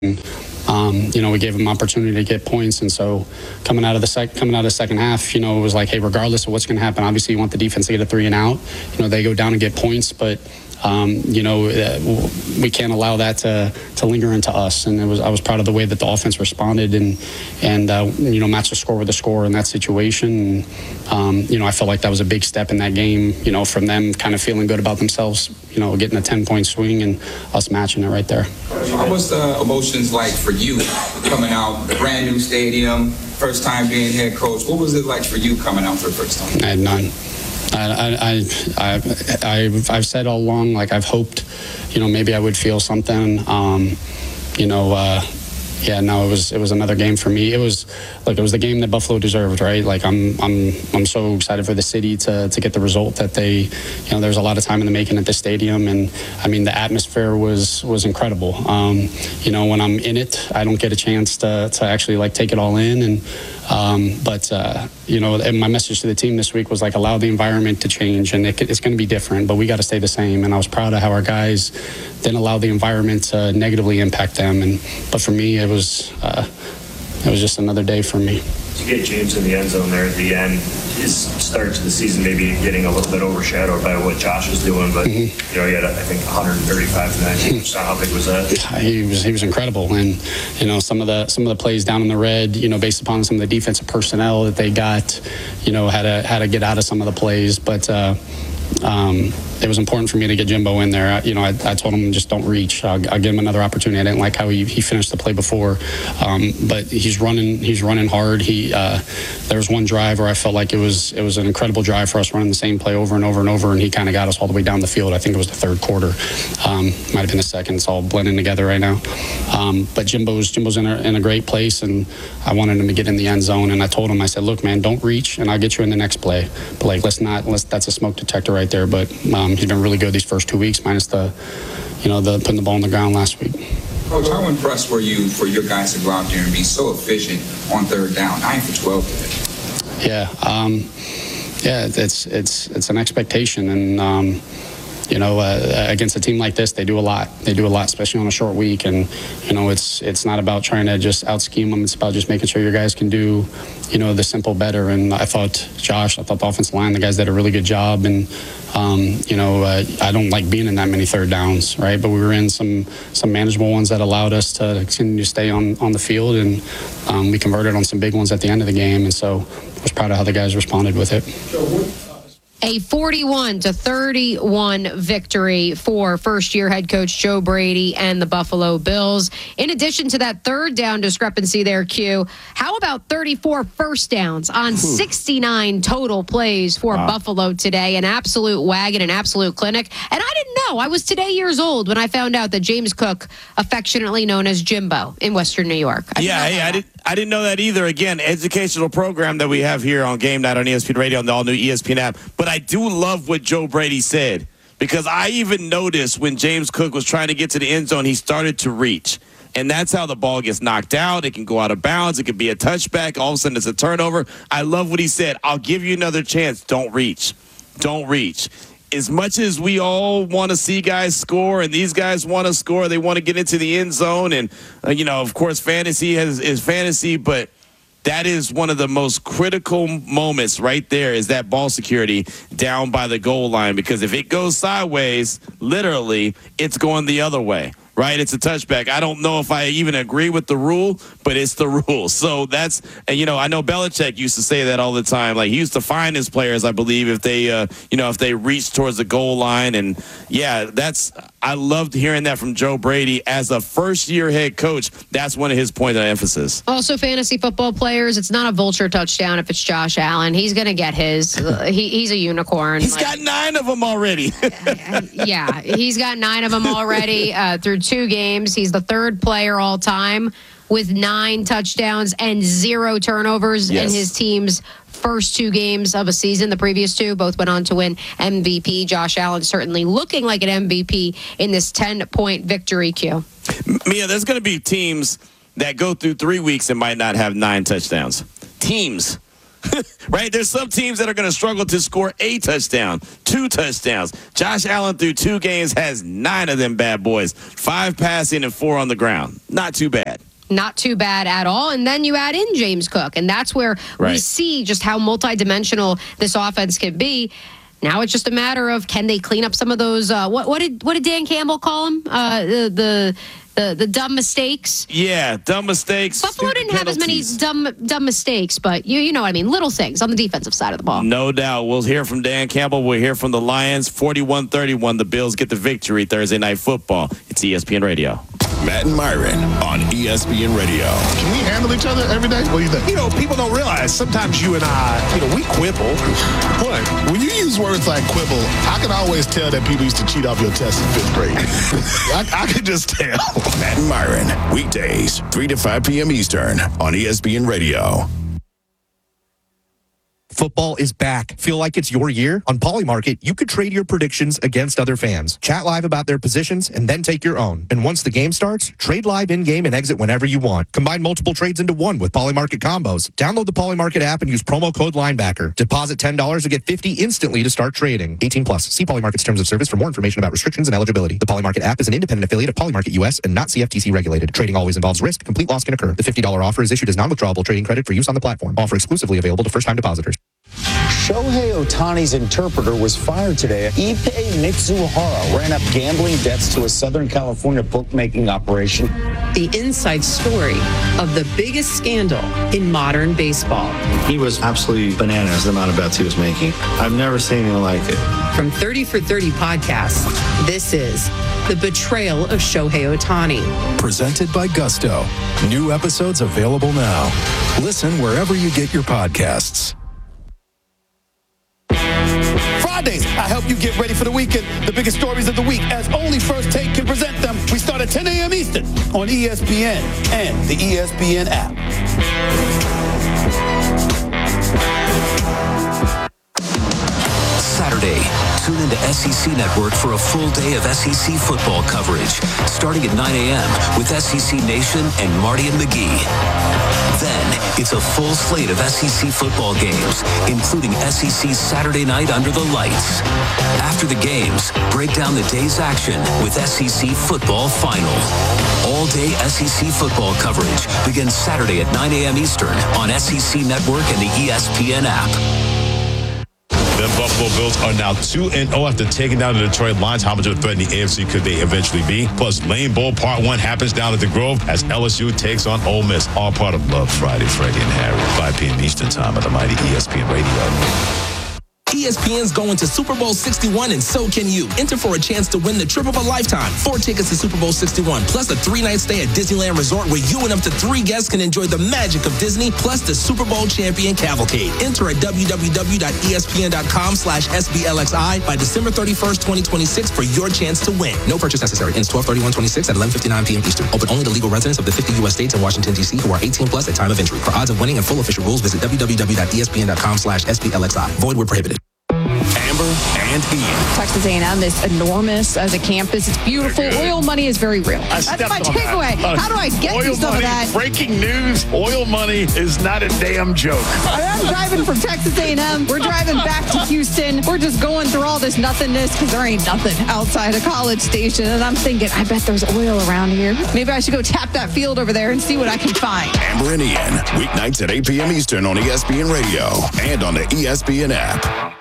We gave them opportunity to get points, and so coming out of the second half, it was like, hey, regardless of what's going to happen, obviously you want the defense to get a 3 and out. They go down and get points, but we can't allow that to linger into us. And I was proud of the way that the offense responded and matched the score with the score in that situation. And, I felt like that was a big step in that game, from them kind of feeling good about themselves, getting a 10-point swing and us matching it right there. What was the emotions like for you coming out, brand new stadium, first time being head coach? What was it like for you coming out for the first time? I had none. I've said all along, like, I've hoped, maybe I would feel something. It was another game for me. It was the game that Buffalo deserved, right? Like, I'm so excited for the city to get the result that they, there's a lot of time in the making at this stadium, and I mean the atmosphere was incredible. When I'm in it, I don't get a chance to actually take it all in, and my message to the team this week was allow the environment to change, and it's going to be different, but we got to stay the same. And I was proud of how our guys didn't allow the environment to negatively impact them. But for me, it was just another day for me. To get James in the end zone there at the end, his start to the season maybe getting a little bit overshadowed by what Josh is doing, but he had I think 135 tonight. How big was that? He was incredible, and some of the plays down in the red, based upon some of the defensive personnel that they got, had to get out of some of the plays, but. It was important for me to get Jimbo in there. I told him, just don't reach. I'll give him another opportunity. I didn't like how he finished the play before, but he's running hard. There was one drive where I felt like it was an incredible drive for us, running the same play over and over and over, and he kind of got us all the way down the field. I think it was the third quarter, might have been the second. It's all blending together right now. But Jimbo's in a great place, and I wanted him to get in the end zone. And I told him, I said, look, man, don't reach, and I'll get you in the next play. But that's a smoke detector right there. But he's been really good these first 2 weeks, minus the putting the ball on the ground last week. Coach, how impressed were you for your guys to go out there and be so efficient on third down, 9 for 12 today? Yeah, it's an expectation, and against a team like this, they do a lot. They do a lot, especially on a short week, and it's not about trying to just out scheme them. It's about just making sure your guys can do the simple better. And I thought the offensive line, the guys did a really good job, and I don't like being in that many third downs, right? But we were in some manageable ones that allowed us to continue to stay on the field, and we converted on some big ones at the end of the game, and so I was proud of how the guys responded with it. A 41-31 victory for first-year head coach Joe Brady and the Buffalo Bills. In addition to that third down discrepancy there, Q, how about 34 first downs on 69 total plays for Buffalo today? An absolute wagon, an absolute clinic. And I didn't know. I was today years old when I found out that James Cook, affectionately known as Jimbo in Western New York. I didn't know that either. Again, educational program that we have here on Game Night on ESPN Radio and the all-new ESPN app. But I do love what Joe Brady said, because I even noticed when James Cook was trying to get to the end zone, he started to reach. And that's how the ball gets knocked out. It can go out of bounds. It could be a touchback. All of a sudden, it's a turnover. I love what he said. I'll give you another chance. Don't reach. Don't reach. As much as we all want to see guys score, and these guys want to score, they want to get into the end zone, and of course, fantasy is fantasy, but that is one of the most critical moments right there, is that ball security down by the goal line, because if it goes sideways, literally, it's going the other way. Right, it's a touchback. I don't know if I even agree with the rule, but it's the rule. So that's, and I know Belichick used to say that all the time. Like, he used to fine his players, I believe, if they, if they reach towards the goal line. And I loved hearing that from Joe Brady as a first-year head coach. That's one of his points of emphasis. Also, fantasy football players, it's not a vulture touchdown if it's Josh Allen. He's going to get his. He's a unicorn. He's got 9 of them already. Yeah, he's got 9 of them already through 2 games. He's the third player all time with 9 touchdowns and 0 turnovers in his team's first 2 games of a season. The previous 2 both went on to win MVP. Josh Allen certainly looking like an MVP in this 10-point victory, Q. Mia, there's going to be teams that go through 3 weeks and might not have 9 touchdowns. Teams. Right? There's some teams that are going to struggle to score a touchdown, 2 touchdowns. Josh Allen through 2 games has 9 of them bad boys, 5 passing and 4 on the ground. Not too bad. Not too bad at all. And then you add in James Cook, and that's where we Right. see just how multidimensional this offense can be. Now it's just a matter of, can they clean up some of those? What did Dan Campbell call them? The dumb mistakes. Yeah, dumb mistakes. Buffalo stupid didn't have as many penalties. dumb mistakes, but you know what I mean. Little things on the defensive side of the ball. No doubt. We'll hear from Dan Campbell. We'll hear from the Lions. 41-31. The Bills get the victory Thursday Night Football. It's ESPN Radio. Matt and Myron on ESPN Radio. Can we handle each other every day? What do you think? You know, people don't realize sometimes you and I, we quibble. Boy, when you use words like quibble, I can always tell that people used to cheat off your test in 5th grade. I could just tell. Matt and Myron, weekdays, 3 to 5 p.m. Eastern on ESPN Radio. Football is back. Feel like it's your year? On Polymarket, you could trade your predictions against other fans. Chat live about their positions and then take your own. And once the game starts, trade live in-game and exit whenever you want. Combine multiple trades into one with Polymarket combos. Download the Polymarket app and use promo code Linebacker. Deposit $10 to get $50 instantly to start trading. 18 plus. See Polymarket's terms of service for more information about restrictions and eligibility. The Polymarket app is an independent affiliate of Polymarket US and not CFTC regulated. Trading always involves risk. Complete loss can occur. The $50 offer is issued as non-withdrawable trading credit for use on the platform. Offer exclusively available to first-time depositors. Shohei Ohtani's interpreter was fired today. Ippei Mitsuhara ran up gambling debts to a Southern California bookmaking operation. The inside story of the biggest scandal in modern baseball. He was absolutely bananas, the amount of bets he was making. I've never seen anything like it. From 30 for 30 podcasts, this is The Betrayal of Shohei Ohtani. Presented by Gusto. New episodes available now. Listen wherever you get your podcasts. Fridays, I help you get ready for the weekend. The biggest stories of the week, as only First Take can present them. We start at 10 a.m. Eastern on ESPN and the ESPN app. Saturday, tune into SEC Network for a full day of SEC football coverage, starting at 9 a.m. with SEC Nation and Marty and McGee. Then, it's a full slate of SEC football games, including SEC Saturday Night Under the Lights. After the games, break down the day's action with SEC Football Final. All-day SEC football coverage begins Saturday at 9 a.m. Eastern on SEC Network and the ESPN app. The Buffalo Bills are now 2-0 after taking down the Detroit Lions. How much of a threat in the AFC could they eventually be? Plus, Lane Bowl Part 1 happens down at the Grove as LSU takes on Ole Miss. All part of Love Friday, Freddie and Harry, 5 p.m. Eastern Time on the mighty ESPN Radio. ESPN's going to Super Bowl 61, and so can you. Enter for a chance to win the trip of a lifetime. 4 tickets to Super Bowl 61, plus a 3-night stay at Disneyland Resort where you and up to 3 guests can enjoy the magic of Disney, plus the Super Bowl champion cavalcade. Enter at www.espn.com/SBLXI by December 31st, 2026 for your chance to win. No purchase necessary. Ends 12/31/26 at 11:59 p.m. Eastern. Open only to legal residents of the 50 U.S. states and Washington, D.C. who are 18 plus at time of entry. For odds of winning and full official rules, visit www.espn.com/SBLXI. Void where prohibited. Amber and Ian. Texas A&M is enormous as a campus. It's beautiful. Oil money is very real. That's my takeaway. How do I get you some of that? Breaking news, oil money is not a damn joke. I'm driving from Texas A&M. We're driving back to Houston. We're just going through all this nothingness because there ain't nothing outside of College Station. And I'm thinking, I bet there's oil around here. Maybe I should go tap that field over there and see what I can find. Amber and Ian, weeknights at 8 p.m. Eastern on ESPN Radio and on the ESPN app.